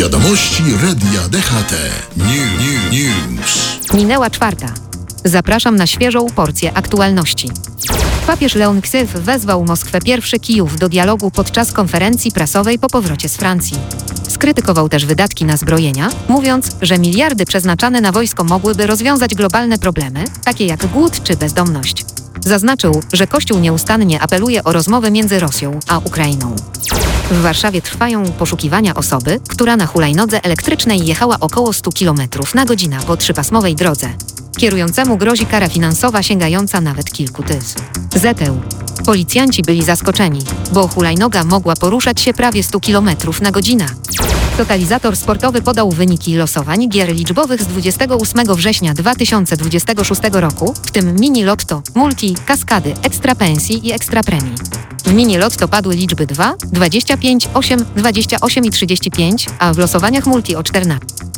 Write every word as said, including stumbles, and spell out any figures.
Wiadomości Radia D H T. New, new, news. Minęła czwarta. Zapraszam na świeżą porcję aktualności. Papież Leon X wezwał Moskwę pierwszy Kijów do dialogu podczas konferencji prasowej po powrocie z Francji. Skrytykował też wydatki na zbrojenia, mówiąc, że miliardy przeznaczane na wojsko mogłyby rozwiązać globalne problemy, takie jak głód czy bezdomność. Zaznaczył, że Kościół nieustannie apeluje o rozmowy między Rosją a Ukrainą. W Warszawie trwają poszukiwania osoby, która na hulajnodze elektrycznej jechała około stu kilometrów na godzinę po trzypasmowej drodze. Kierującemu grozi kara finansowa sięgająca nawet kilku tysięcy złotych. Policjanci byli zaskoczeni, bo hulajnoga mogła poruszać się prawie stu kilometrów na godzinę. Totalizator sportowy podał wyniki losowań gier liczbowych z dwudziestego ósmego września dwa tysiące dwudziestego szóstego roku, w tym mini lotto, multi, kaskady, ekstra pensji i ekstra premii. W mini lotto padły liczby dwa, dwadzieścia pięć, osiem, dwadzieścia osiem i trzydzieści pięć, a w losowaniach multi o czternaście.